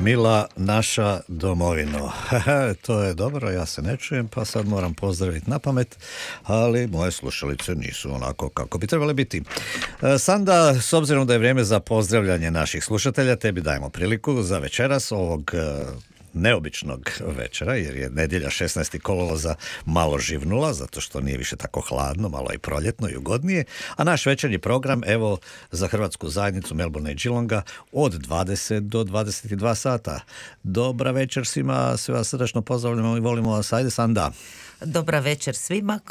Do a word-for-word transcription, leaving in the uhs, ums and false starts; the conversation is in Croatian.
Mila naša domovino. To je dobro, ja se ne čujem, pa sad moram pozdraviti na pamet, ali moje slušalice nisu onako kako bi trebale biti. Sanda, s obzirom da je vrijeme za pozdravljanje naših slušatelja, tebi dajemo priliku za večeras ovog neobičnog večera, jer je nedjelja šesnaesti kolovoza malo živnula, zato što nije više tako hladno, malo i proljetno i ugodnije, a naš večernji program, evo, za hrvatsku zajednicu Melbourne i Geelonga od dvadeset do dvadeset dva sata. Dobra večer svima, sve vas srdačno pozdravljamo i volimo vas. Ajde, Sanda. Dobra večer svima.